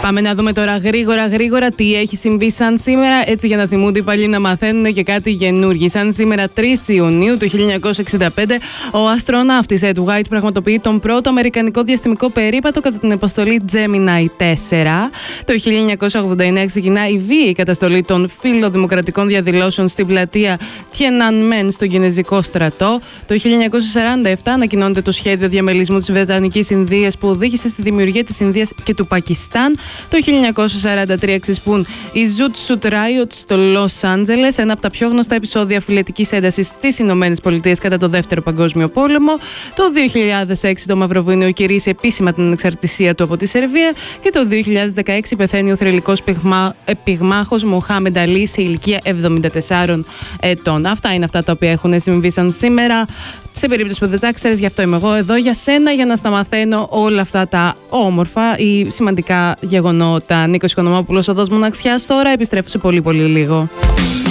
Πάμε να δούμε τώρα γρήγορα τι έχει συμβεί σαν σήμερα, έτσι για να θυμούνται οι παλιοί να μαθαίνουν και κάτι καινούργιο. Σαν σήμερα 3 Ιουνίου του 1965, ο αστροναύτης Ed White πραγματοποιεί τον πρώτο αμερικανικό διαστημικό περίπατο κατά την αποστολή Gemini 4. Το 1989 ξεκινά η βίαιη καταστολή των φιλοδημοκρατικών διαδηλώσεων στην πλατεία Tiananmen στο Κινεζικό στρατό. Το 1947 ανακοινώνεται το σχέδιο διαμελισμού της Βρετανικής Ινδίας που οδήγησε στη δημιουργία της Ινδίας και του Πακιστάν. Το 1943 ξεσπούν οι Zoot Suit Riots στο Λος Άντζελες, ένα από τα πιο γνωστά επεισόδια φιλετικής έντασης στις Ηνωμένες Πολιτείες κατά το Δεύτερο Παγκόσμιο Πόλεμο. Το 2006 το Μαυροβούνιο κηρύσσει επίσημα την ανεξαρτησία του από τη Σερβία και το 2016 πεθαίνει ο θρυλικός πυγμάχος Μοχάμεντ Αλί σε ηλικία 74 ετών. Αυτά είναι αυτά τα οποία έχουν συμβεί σαν σήμερα. Σε περίπτωση που δεν τα ξέρεις, γι' αυτό είμαι εγώ εδώ για σένα, για να στα μαθαίνω όλα αυτά τα όμορφα ή σημαντικά γεγονότα. Νίκος Οικονομόπουλος, οδός Μοναξιάς. Τώρα επιστρέφω σε πολύ λίγο.